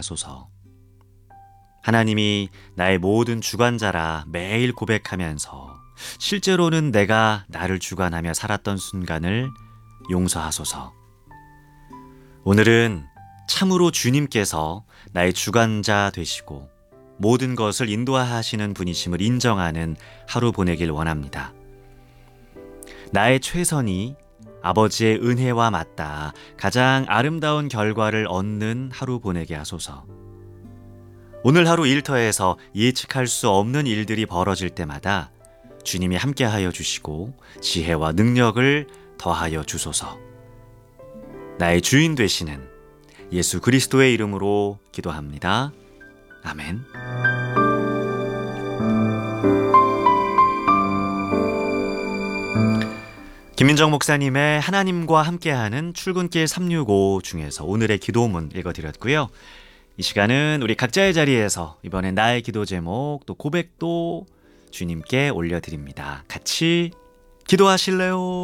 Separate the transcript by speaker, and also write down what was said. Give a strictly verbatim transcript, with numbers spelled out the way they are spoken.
Speaker 1: 하소서. 하나님이 나의 모든 주관자라 매일 고백하면서 실제로는 내가 나를 주관하며 살았던 순간을 용서하소서. 오늘은 참으로 주님께서 나의 주관자 되시고 모든 것을 인도하시는 분이심을 인정하는 하루 보내길 원합니다. 나의 최선이 아버지의 은혜와 맞닿아 가장 아름다운 결과를 얻는 하루 보내게 하소서. 오늘 하루 일터에서 예측할 수 없는 일들이 벌어질 때마다 주님이 함께하여 주시고 지혜와 능력을 더하여 주소서. 나의 주인 되시는 예수 그리스도의 이름으로 기도합니다. 아멘. 김민정 목사님의 하나님과 함께하는 출근길 삼육오 중에서 오늘의 기도문 읽어드렸고요. 이 시간은 우리 각자의 자리에서 이번엔 나의 기도 제목 또 고백도 주님께 올려드립니다. 같이 기도하실래요?